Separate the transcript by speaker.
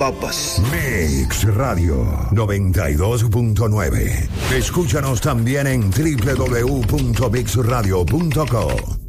Speaker 1: papas.
Speaker 2: Mix Radio 92.9. Escúchanos también en www.mixradio.co.